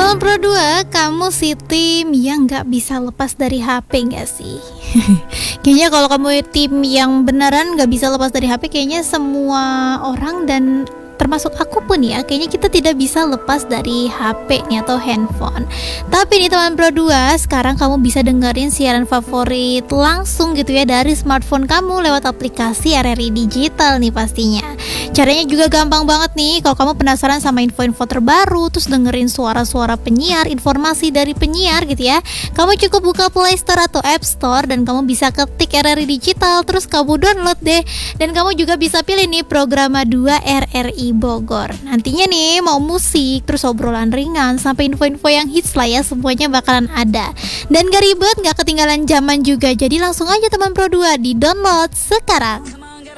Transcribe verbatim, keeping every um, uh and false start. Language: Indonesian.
Teman Pro dua, kamu si tim yang gak bisa lepas dari H P gak sih? Kayaknya kalau kamu tim yang beneran gak bisa lepas dari H P, kayaknya semua orang dan termasuk aku pun ya, kayaknya kita tidak bisa lepas dari H P nih atau handphone. Tapi nih teman Pro dua, sekarang kamu bisa dengerin siaran favorit langsung gitu ya dari smartphone kamu lewat aplikasi R R I Digital nih pastinya. Caranya juga gampang banget nih. Kalau kamu penasaran sama info-info terbaru, terus dengerin suara-suara penyiar, informasi dari penyiar gitu ya, kamu cukup buka Play Store atau App Store dan kamu bisa ketik R R I Digital, terus kamu download deh. Dan kamu juga bisa pilih nih Programa dua R R I Bogor. Nantinya nih mau musik, terus obrolan ringan, sampai info-info yang hits lah ya, semuanya bakalan ada. Dan gak ribet, gak ketinggalan zaman juga. Jadi langsung aja teman Pro dua di download sekarang.